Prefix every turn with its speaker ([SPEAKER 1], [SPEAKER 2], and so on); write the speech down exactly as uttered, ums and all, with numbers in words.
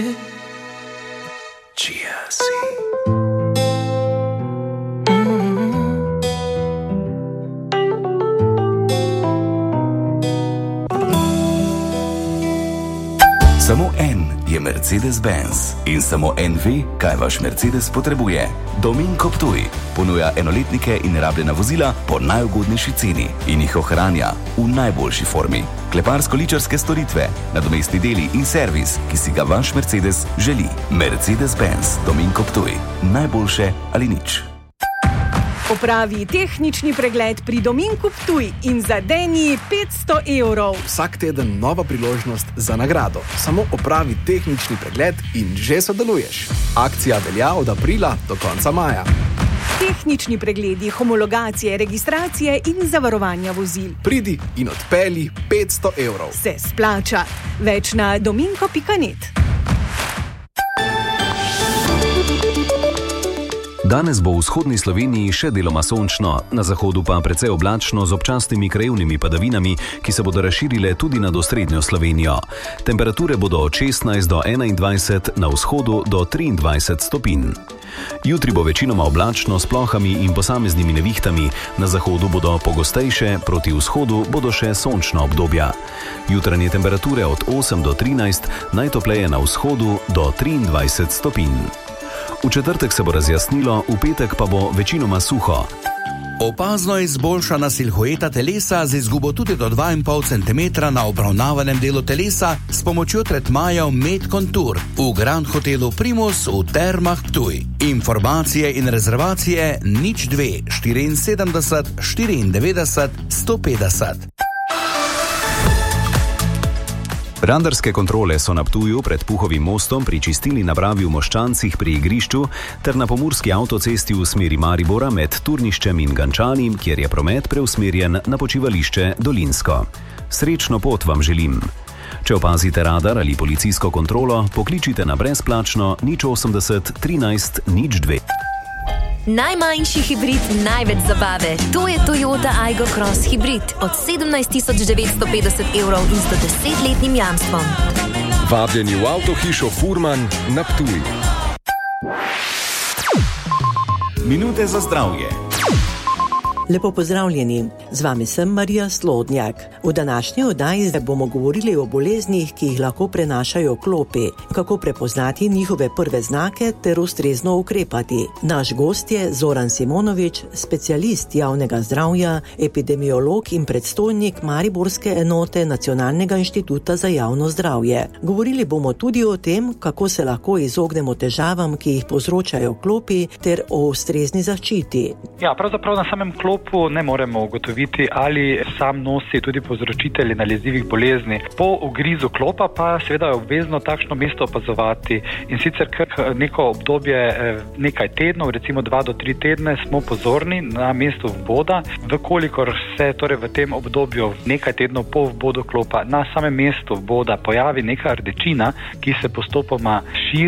[SPEAKER 1] Samo en je Mercedes-Benz in samo en ve, kaj vaš Mercedes potrebuje. Dominko Ptuj ponuja enoletnike in rabljena vozila po najugodnejši ceni in jih ohranja v najboljši formi. Kleparsko-ličarske storitve, nadomestni deli in servis, ki si ga vaš Mercedes želi. Mercedes-Benz Dominko Ptuj. Najboljše ali nič.
[SPEAKER 2] Opravi tehnični pregled pri Dominku Ptuj in zadeni petsto evrov.
[SPEAKER 3] Vsak teden nova priložnost za nagrado. Samo opravi tehnični pregled in že sodeluješ. Akcija velja od aprila do konca maja.
[SPEAKER 2] Tehnični pregledi, homologacije, registracije in zavarovanja vozil.
[SPEAKER 3] Pridi in odpelji petsto evrov.
[SPEAKER 2] Se splača. Več na dominko pika net.
[SPEAKER 4] Danes bo v vzhodni Sloveniji še deloma sončno, na zahodu pa precej oblačno z občasnimi krajevnimi padavinami, ki se bodo razširile tudi nad osrednjo Slovenijo. Temperature bodo od šestnajst do enaindvajset, na vzhodu do triindvajset stopinj. Jutri bo večinoma oblačno s plohami in posameznimi nevihtami, na zahodu bodo pogostejše, proti vzhodu bodo še sončna obdobja. Jutranje temperature od osem do trinajst, najtopleje na vzhodu do triindvajset stopinj. V četrtek se bo razjasnilo, v petek pa bo večinoma suho.
[SPEAKER 5] Opazno izboljšana silhueta telesa z izgubo tudi do dva in pol centimetra na obravnavanem delu telesa s pomočjo tretmajev Med Contour v Grand Hotelu Primus v Termah Ptuj. Informacije in rezervacije nič dve štiriinsedemdeset štiriindevetdeset sto petdeset.
[SPEAKER 4] Radarske kontrole so na Ptuju pred Puhovim mostom pri čistilni napravi v Moščancih pri igrišču ter na pomurski avtocesti v smeri Maribora med Turniščem in Gančanim, kjer je promet preusmerjen na počivališče Dolinsko. Srečno pot vam želim. Če opazite radar ali policijsko kontrolo, pokličite na brezplačno nič osemdeset trinajst nič dve.
[SPEAKER 6] Najmanjši hibrid, največ zabave. To je Toyota Aygo Cross Hybrid od sedemnajst tisoč devetsto petdeset evrov in sto desetletnim jamstvom.
[SPEAKER 7] Vabljeni v avtohišo Furman na Ptuj.
[SPEAKER 1] Minute za zdravje.
[SPEAKER 8] Lepo pozdravljeni, z vami sem Marija Slodnjak. V današnji oddaji bomo govorili o boleznih, ki jih lahko prenašajo klopi, kako prepoznati njihove prve znake ter ustrezno ukrepati. Naš gost je Zoran Simonovič, specialist javnega zdravja, epidemiolog in predstojnik Mariborske enote Nacionalnega inštituta za javno zdravje. Govorili bomo tudi o tem, kako se lahko izognemo težavam, ki jih povzročajo klopi, ter o ustrezni zaščiti.
[SPEAKER 9] Ja, pravzaprav na samem klopu ne moremo ugotoviti, ali sam nosi tudi povzročitelji nalezljivih bolezni. Po ugrizu klopa pa seveda je obvezno takšno mesto opazovati in sicer kar neko obdobje nekaj tednov, recimo dva do tri tedne, smo pozorni na mesto vboda. Vkolikor se torej v tem obdobju nekaj tednov po vbodu klopa na samem mestu vboda pojavi neka rdečina, ki se postopoma širi